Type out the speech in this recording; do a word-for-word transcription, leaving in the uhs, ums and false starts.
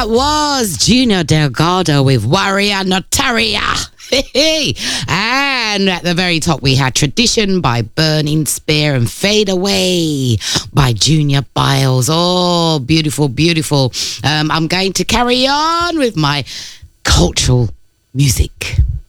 That was Junior Delgado with Warrior Notaria. And at the very top we had Tradition by Burning Spear and Fade Away by Junior Biles. Oh, beautiful, beautiful. Um, I'm going to carry on with my cultural music.